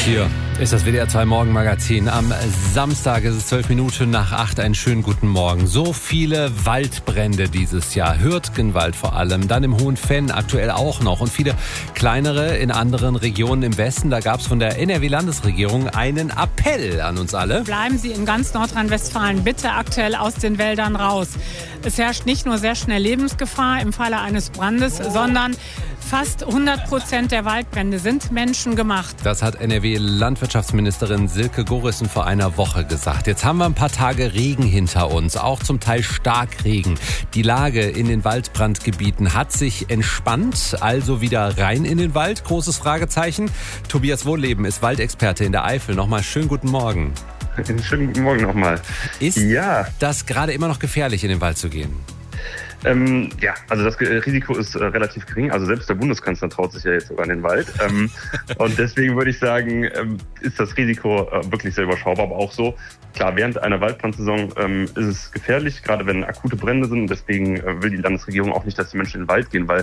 Hier ist das WDR 2 Morgenmagazin. Am Samstag ist es 7:12 Einen schönen guten Morgen. So viele Waldbrände dieses Jahr. Hürtgenwald vor allem, dann im Hohenfenn aktuell auch noch und viele kleinere in anderen Regionen im Westen. Da gab es von der NRW-Landesregierung einen Appell an uns alle. Bleiben Sie in ganz Nordrhein-Westfalen bitte aktuell aus den Wäldern raus. Es herrscht nicht nur sehr schnell Lebensgefahr im Falle eines Brandes, sondern fast 100% der Waldbrände sind menschengemacht. Das hat NRW-Landwirtschaftsministerin Silke Gorissen vor einer Woche gesagt. Jetzt haben wir ein paar Tage Regen hinter uns, auch zum Teil Starkregen. Die Lage in den Waldbrandgebieten hat sich entspannt, also wieder rein in den Wald? Großes Fragezeichen. Tobias Wohlleben ist Waldexperte in der Eifel. Nochmal schönen guten Morgen. Schönen guten Morgen nochmal. Ist das gerade immer noch gefährlich, in den Wald zu gehen? Also das Risiko ist relativ gering. Also selbst der Bundeskanzler traut sich ja jetzt sogar in den Wald. Und deswegen würde ich sagen, ist das Risiko wirklich sehr überschaubar. Aber auch so, klar, während einer Waldbrandsaison ist es gefährlich, gerade wenn akute Brände sind. Und deswegen will die Landesregierung auch nicht, dass die Menschen in den Wald gehen, weil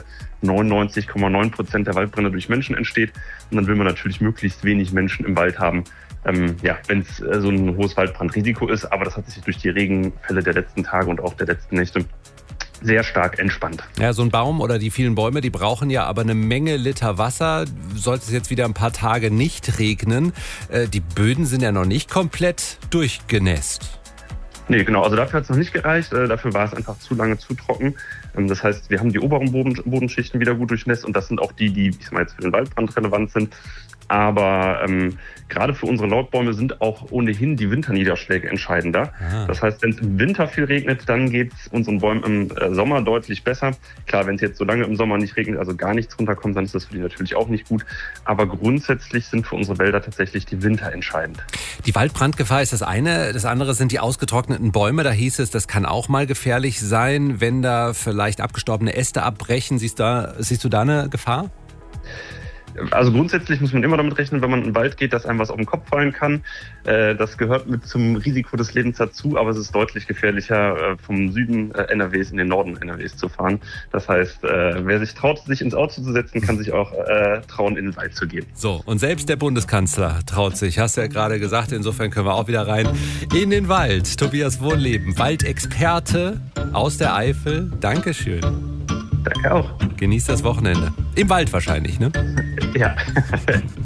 99,9% der Waldbrände durch Menschen entsteht. Und dann will man natürlich möglichst wenig Menschen im Wald haben, wenn es so ein hohes Waldbrandrisiko ist. Aber das hat sich durch die Regenfälle der letzten Tage und auch der letzten Nächte sehr stark entspannt. Ja, so ein Baum oder die vielen Bäume, die brauchen ja aber eine Menge Liter Wasser. Sollte es jetzt wieder ein paar Tage nicht regnen, die Böden sind ja noch nicht komplett durchgenässt. Nee, genau. Also dafür hat es noch nicht gereicht. Dafür war es einfach zu lange zu trocken. Das heißt, wir haben die oberen Bodenschichten wieder gut durchnässt und das sind auch die ich sag mal jetzt für den Waldbrand relevant sind. Aber gerade für unsere Laubäume sind auch ohnehin die Winterniederschläge entscheidender. Aha. Das heißt, wenn es im Winter viel regnet, dann geht es unseren Bäumen im Sommer deutlich besser. Klar, wenn es jetzt so lange im Sommer nicht regnet, also gar nichts runterkommt, dann ist das für die natürlich auch nicht gut. Aber grundsätzlich sind für unsere Wälder tatsächlich die Winter entscheidend. Die Waldbrandgefahr ist das eine. Das andere sind die ausgetrockneten Bäume. Da hieß es, das kann auch mal gefährlich sein, wenn da vielleicht abgestorbene Äste abbrechen. Siehst du da eine Gefahr? Also grundsätzlich muss man immer damit rechnen, wenn man in den Wald geht, dass einem was auf den Kopf fallen kann. Das gehört mit zum Risiko des Lebens dazu, aber es ist deutlich gefährlicher, vom Süden NRWs in den Norden NRWs zu fahren. Das heißt, wer sich traut, sich ins Auto zu setzen, kann sich auch trauen, in den Wald zu gehen. So, und selbst der Bundeskanzler traut sich, hast du ja gerade gesagt, insofern können wir auch wieder rein in den Wald. Tobias Wohlleben, Waldexperte aus der Eifel. Dankeschön. Danke auch. Genießt das Wochenende. Im Wald wahrscheinlich, ne? Ja.